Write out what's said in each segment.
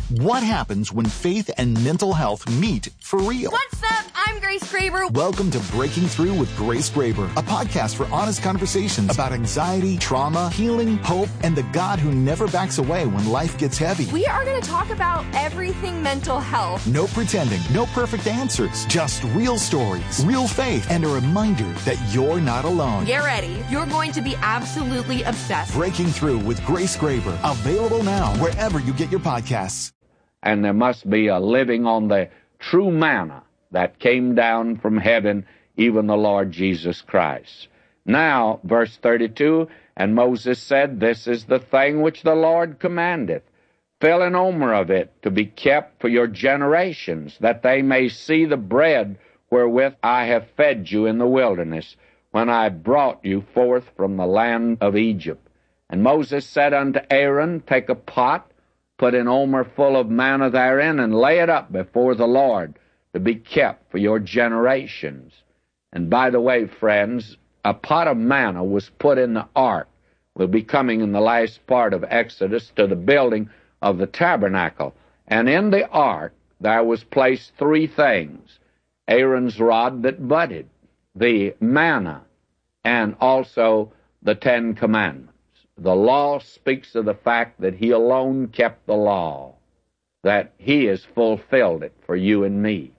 What happens when faith and mental health meet for real? What's up? I'm Grace Graber. Welcome to Breaking Through with Grace Graber, a podcast for honest conversations about anxiety, trauma, healing, hope, and the God who never backs away when life gets heavy. We are going to talk about everything mental health. No pretending, no perfect answers, just real stories, real faith, and a reminder that you're not alone. Get ready. You're going to be absolutely obsessed. Breaking Through with Grace Graber, available now wherever you get your podcasts. And there must be a living on the true manna that came down from heaven, even the Lord Jesus Christ. Now, verse 32, and Moses said, This is the thing which the Lord commandeth. Fill an omer of it to be kept for your generations, that they may see the bread wherewith I have fed you in the wilderness, when I brought you forth from the land of Egypt. And Moses said unto Aaron, Take a pot, put an omer full of manna therein, and lay it up before the Lord, to be kept for your generations. And by the way, friends, a pot of manna was put in the ark. We'll be coming in the last part of Exodus to the building of the tabernacle. And in the ark there was placed three things: Aaron's rod that budded, the manna, and also the Ten Commandments. The law speaks of the fact that he alone kept the law, that he has fulfilled it for you and me.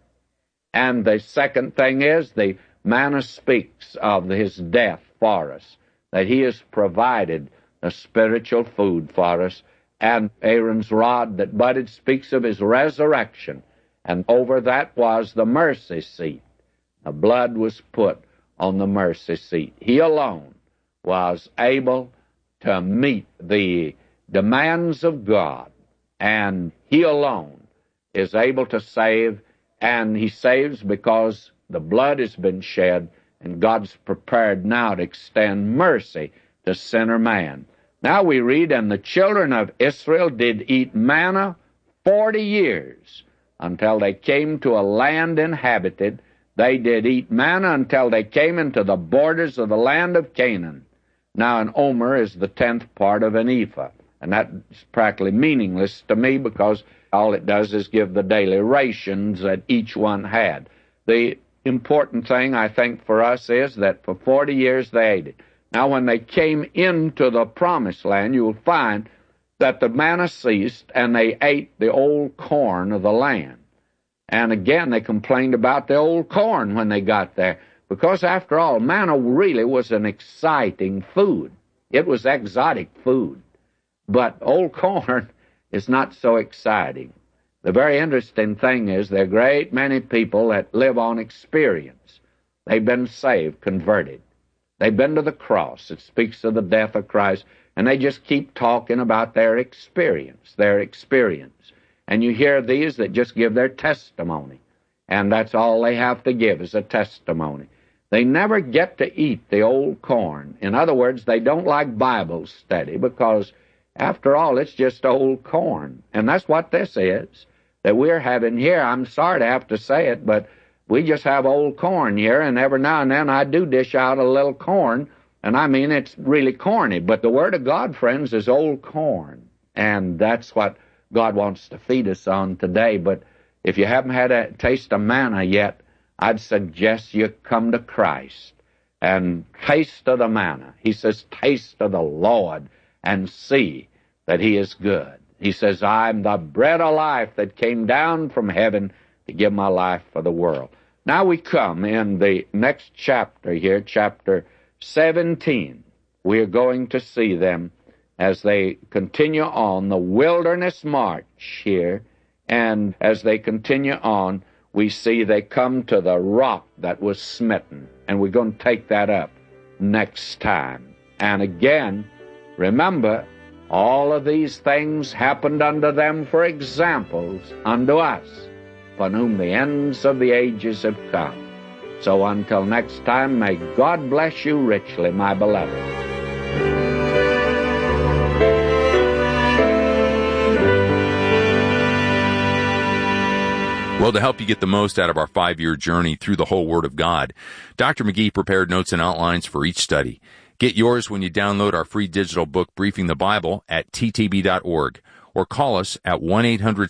And the second thing is the manna speaks of his death for us, that he has provided a spiritual food for us. And Aaron's rod that budded speaks of his resurrection. And over that was the mercy seat. The blood was put on the mercy seat. He alone was able to meet the demands of God, and he alone is able to save, and he saves because the blood has been shed, and God's prepared now to extend mercy to sinner man. Now we read, And the children of Israel did eat manna 40 years, until they came to a land inhabited. They did eat manna until they came into the borders of the land of Canaan. Now an omer is the 10th part of an ephah, and that's practically meaningless to me, because all it does is give the daily rations that each one had. The important thing, I think, for us is that for 40 years they ate it. Now when they came into the promised land, you will find that the manna ceased, and they ate the old corn of the land. And again, they complained about the old corn when they got there, because after all, manna really was an exciting food. It was exotic food. But old corn is not so exciting. The very interesting thing is there are a great many people that live on experience. They've been saved, converted. They've been to the cross. It speaks of the death of Christ. And they just keep talking about their experience, And you hear these that just give their testimony. And that's all they have to give is a testimony. They never get to eat the old corn. In other words, they don't like Bible study, because, after all, it's just old corn. And that's what this is that we're having here. I'm sorry to have to say it, but we just have old corn here, and every now and then I do dish out a little corn, and I mean it's really corny. But the Word of God, friends, is old corn, and that's what God wants to feed us on today. But if you haven't had a taste of manna yet, I'd suggest you come to Christ and taste of the manna. He says, taste of the Lord and see that he is good. He says, I'm the bread of life that came down from heaven to give my life for the world. Now we come in the next chapter here, chapter 17. We are going to see them as they continue on the wilderness march here. And as they continue on, we see they come to the rock that was smitten. And we're going to take that up next time. And again, remember, all of these things happened unto them for examples unto us, upon whom the ends of the ages have come. So until next time, may God bless you richly, my beloved. Well, to help you get the most out of our 5-year journey through the whole Word of God, Dr. McGee prepared notes and outlines for each study. Get yours when you download our free digital book, Briefing the Bible, at ttb.org, or call us at 1-800